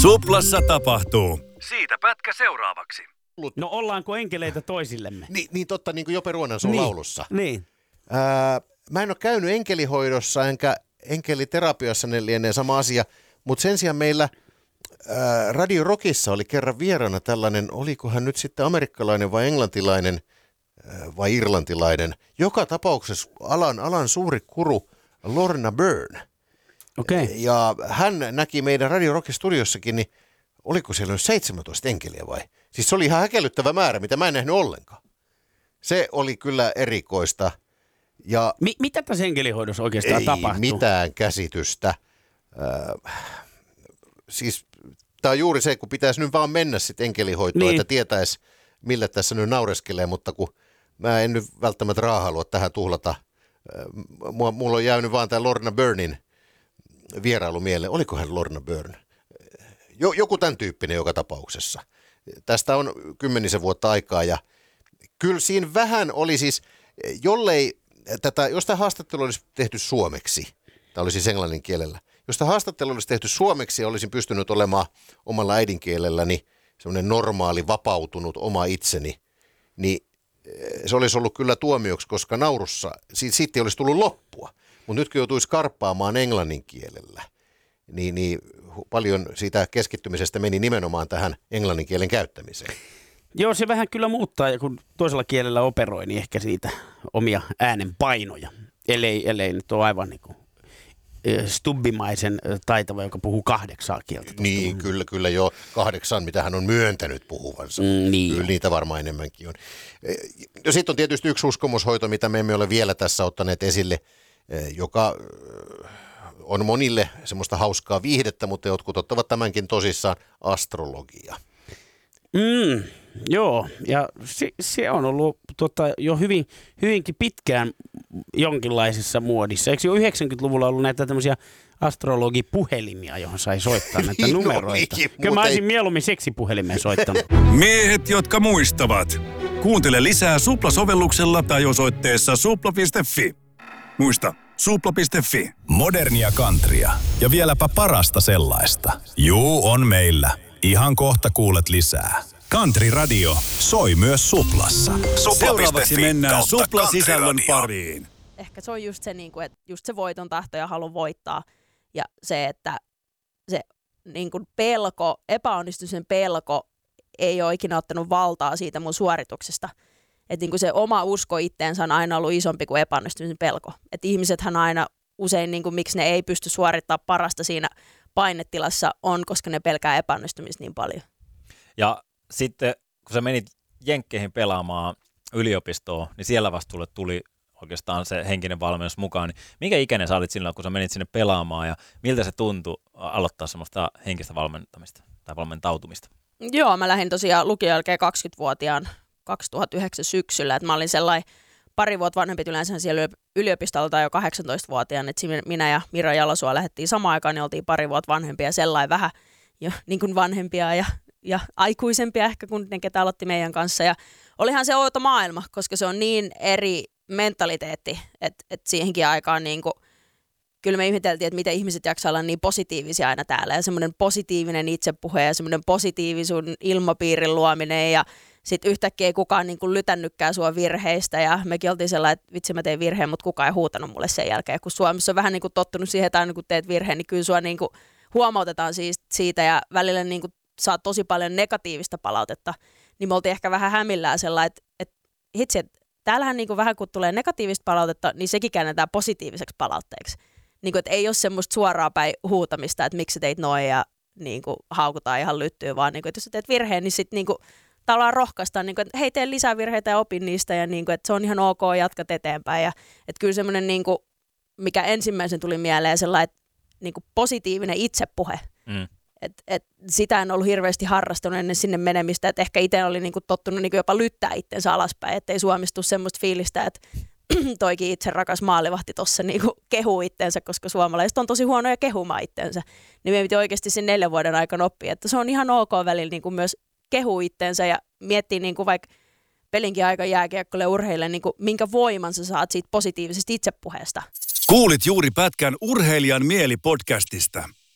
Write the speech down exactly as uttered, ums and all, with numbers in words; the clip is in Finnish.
Suplassa tapahtuu. Siitä pätkä seuraavaksi. No ollaanko enkeleitä toisillemme? Niin, niin totta, niin kuin Jope Ruonansuun niin, laulussa. Niin. Ää, mä en ole käynyt enkelihoidossa enkä enkeliterapiassa, ne lienee sama asia, mutta sen sijaan meillä ää, Radio Rockissa oli kerran vieraana tällainen, olikohan nyt sitten amerikkalainen vai englantilainen ää, vai irlantilainen, joka tapauksessa alan, alan suuri kuru Lorna Byrne. Okay. Ja hän näki meidän Radio Rockin studiossakin, niin oliko siellä nyt seitsemäntoista enkeliä vai? Siis se oli ihan häkellyttävä määrä, mitä mä en nähnyt ollenkaan. Se oli kyllä erikoista. Ja Mi- mitä tässä enkelihoidossa oikeastaan ei tapahtuu? mitään käsitystä. Äh, siis tämä on juuri se, kun pitäisi nyt vaan mennä sitten enkelihoitoon, niin. Että tietäisi, millä tässä nyt naureskelee, mutta kun mä en nyt välttämättä raahalua tähän tuhlata. Äh, mulla on jäänyt vaan tämä Lorna Byrnein vierailu mieleen. Oliko hän Lorna Byrne? Joku tämän tyyppinen joka tapauksessa. Tästä on kymmenisen vuotta aikaa ja kyllä siinä vähän oli siis, jollei tätä, jos tämä haastattelu olisi tehty suomeksi, tämä oli siis englannin kielellä, jos tämä haastattelu olisi tehty suomeksi ja olisin pystynyt olemaan omalla äidinkielelläni semmoinen normaali, vapautunut oma itseni, niin se olisi ollut kyllä tuomioksi, koska naurussa, siitä ei olisi tullut loppua, mutta nyt kun joutuisi karppaamaan englannin kielellä, niin, niin paljon siitä keskittymisestä meni nimenomaan tähän englannin kielen käyttämiseen. Joo, se vähän kyllä muuttaa, ja kun toisella kielellä operoi, niin ehkä siitä omia äänenpainoja, ellei, ellei nyt ole aivan niin kuin stubbimaisen taitava, joka puhuu kahdeksaa kieltä. Niin, kyllä, kyllä jo kahdeksan, mitä hän on myöntänyt puhuvansa. Mm, niin. Kyllä niitä varmaan enemmänkin on. Ja sitten on tietysti yksi uskomushoito, mitä me emme ole vielä tässä ottaneet esille, joka on monille semmoista hauskaa viihdettä, mutta jotkut ottavat tämänkin tosissaan, astrologia. Mm, joo, ja se, se on ollut tota, jo hyvin, hyvinkin pitkään jonkinlaisessa muodissa. Eikö jo yhdeksänkymmentäluvulla ollut näitä tämmöisiä astrologipuhelimia, johon sai soittaa näitä no, numeroita? niin, Kyllä mä olisin mieluummin seksipuhelimeen soittanut. Miehet, jotka muistavat. Kuuntele lisää Supla-sovelluksella tai osoitteessa supla piste fi. Muista, supla piste fi. Modernia countrya ja vieläpä parasta sellaista. Juu, on meillä. Ihan kohta kuulet lisää. Country Radio soi myös Suplassa. Seuraavaksi mennään Supla-sisällön pariin. Ehkä se on just se, niin kuin, että just se voiton tahto ja halu voittaa. Ja se, että se niin kuin pelko, epäonnistumisen pelko ei ole ikinä ottanut valtaa siitä mun suorituksesta. Että niin kuin se oma usko itteensä on aina ollut isompi kuin epäonnistumisen pelko. Että ihmisethän aina usein, niin kuin, miksi ne ei pysty suorittamaan parasta siinä painetilassa on, koska ne pelkää epäonnistumista niin paljon. Ja sitten kun sä menit Jenkkeihin pelaamaan yliopistoon, niin siellä vasta sulle tuli oikeastaan se henkinen valmennus mukaan. Niin minkä ikäinen sä olit silloin, kun sä menit sinne pelaamaan ja miltä se tuntui aloittaa semmoista henkistä valmentamista tai valmentautumista? Joo, mä lähdin tosiaan lukion jälkeen kaksikymmentävuotiaan kaksituhattayhdeksän syksyllä, että mä olin sellainen pari vuotta vanhempi yleensä siellä yliopistolla jo kahdeksantoistavuotiaan, että minä ja Mira Jalosua lähdettiin samaan aikaan, niin oltiin pari vuotta vanhempia, sellainen vähän jo niin kuin vanhempia ja, ja aikuisempia ehkä kuin ne, ketä aloitti meidän kanssa. Ja olihan se outo maailma, koska se on niin eri mentaliteetti, että, että siihenkin aikaan niin kuin, kyllä me ihmeteltiin, että miten ihmiset jaksaa olla niin positiivisia aina täällä ja semmoinen positiivinen itsepuhe ja semmoinen positiivisuuden ilmapiirin luominen ja sitten yhtäkkiä ei kukaan niin kuin lytännytkään sua virheistä ja mekin oltiin sellainen, että vitsi mä tein virheen, mutta kukaan ei huutanut mulle sen jälkeen. Kun Suomessa on vähän niin kuin tottunut siihen, että aina kun teet virheen, niin kyllä sua niin kuin huomautetaan siitä ja välillä niin kuin saat tosi paljon negatiivista palautetta. Niin me oltiin ehkä vähän hämillään sellainen, että, että hitsi, että täällähän niin kuin vähän kun tulee negatiivista palautetta, niin sekin käännetään positiiviseksi palautteeksi. Niin kuin, että ei ole semmoista suoraan päin huutamista, että miksi sä teit noin ja niin kuin haukutaan ihan lyttyy, vaan niin kuin, että jos sä teet virheen, niin sitten niin kuin tavallaan rohkaistaan, niin kuin, että hei, tee lisää virheitä ja opin niistä ja niin kuin, että se on ihan ok, jatkat eteenpäin. Ja, että kyllä semmoinen, niin kuin, mikä ensimmäisen tuli mieleen, sellainen että, niin kuin positiivinen itsepuhe. Mm. Et, et, sitä en ollut hirveästi harrastanut ennen sinne menemistä, että ehkä itse oli niin kuin tottunut niin kuin jopa lyttää itsensä alaspäin, ettei Suomessa semmoista fiilistä, että toikin itse rakas maalivahti tuossa niin kuin kehuu itsensä, koska suomalaiset on tosi huonoja kehumaan itsensä. Niin me piti oikeasti sen neljän vuoden aikana oppia, että se on ihan ok välillä niin kuin myös kehuu itsensä ja miettii niin kuin vaikka pelinkin aika jääkiekkoille urheille, niin kuin minkä voiman sä saat siitä positiivisesta itsepuheesta. Kuulit juuri pätkän Urheilijan mieli podcastista.